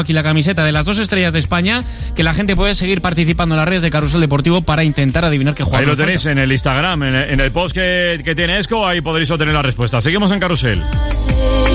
aquí la camiseta de las 2 estrellas de España, que la gente puede seguir participando en las redes de Carrusel Deportivo para intentar adivinar qué jugador. Ahí lo tenéis en el Instagram, en el post que tiene Esco, ahí podréis obtener la respuesta. Seguimos en Carrusel.